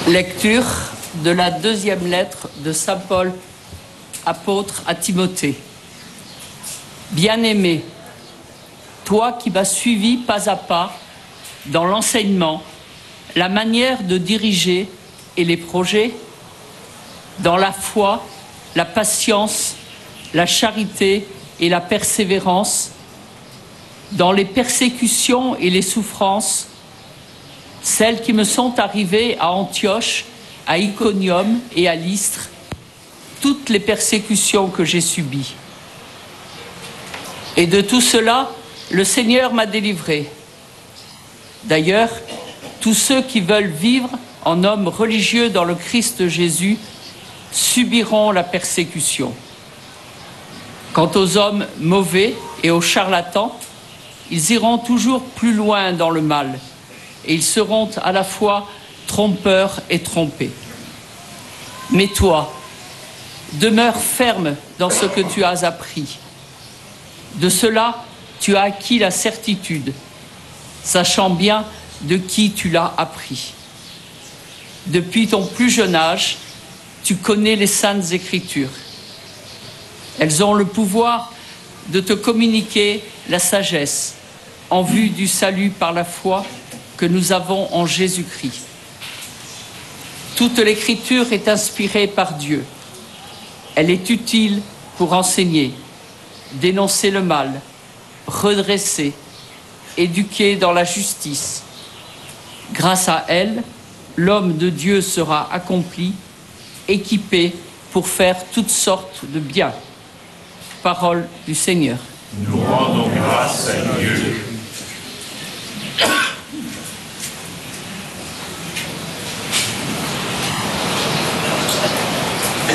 Lecture de la deuxième lettre de saint Paul, apôtre à Timothée. Bien-aimé, toi qui m'as suivi pas à pas dans l'enseignement, la manière de diriger et les projets, dans la foi, la patience, la charité et la persévérance, dans les persécutions et les souffrances, celles qui me sont arrivées à Antioche, à Iconium et à Lystre, toutes les persécutions que j'ai subies. Et de tout cela, le Seigneur m'a délivré. D'ailleurs, tous ceux qui veulent vivre en hommes religieux dans le Christ Jésus subiront la persécution. Quant aux hommes mauvais et aux charlatans, ils iront toujours plus loin dans le mal et ils seront à la fois trompeurs et trompés. Mais toi, demeure ferme dans ce que tu as appris. De cela, tu as acquis la certitude, sachant bien de qui tu l'as appris. Depuis ton plus jeune âge, tu connais les Saintes Écritures. Elles ont le pouvoir de te communiquer la sagesse en vue du salut par la foi que nous avons en Jésus-Christ. Toute l'Écriture est inspirée par Dieu. Elle est utile pour enseigner, dénoncer le mal, redresser, éduquer dans la justice. Grâce à elle, l'homme de Dieu sera accompli, équipé pour faire toutes sortes de bien. Parole du Seigneur. Nous rendons grâce à Dieu.